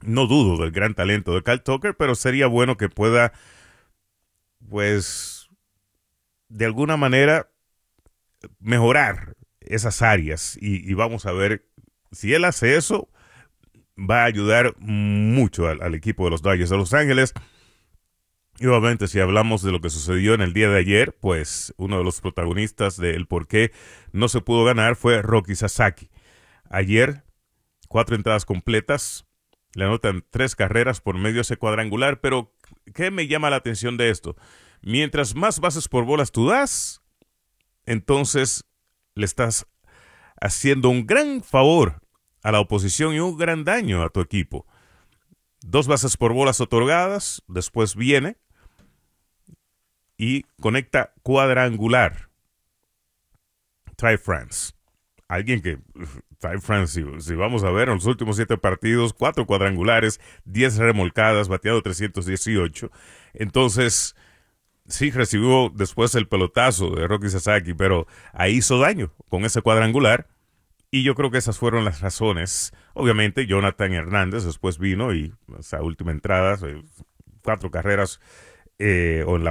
No dudo del gran talento de Kyle Tucker, pero sería bueno que pueda, pues, de alguna manera mejorar esas áreas y vamos a ver si él hace eso, va a ayudar mucho al equipo de los Dodgers de Los Ángeles. Y obviamente, si hablamos de lo que sucedió en el día de ayer, pues uno de los protagonistas del por qué no se pudo ganar fue Rocky Sasaki. Ayer, 4 entradas completas, le anotan 3 carreras por medio de ese cuadrangular, pero ¿qué me llama la atención de esto? Mientras más bases por bolas tú das, entonces le estás haciendo un gran favor a la oposición y un gran daño a tu equipo. 2 bases por bolas otorgadas, después viene y conecta cuadrangular. Ty France. Alguien que, Ty France, si vamos a ver, en los últimos 7 partidos, 4 cuadrangulares, 10 remolcadas, bateado 318. Entonces, sí recibió después el pelotazo de Rocky Sasaki, pero ahí hizo daño con ese cuadrangular. Y yo creo que esas fueron las razones. Obviamente, Jonathan Hernández después vino y esa última entrada, 4 carreras, o en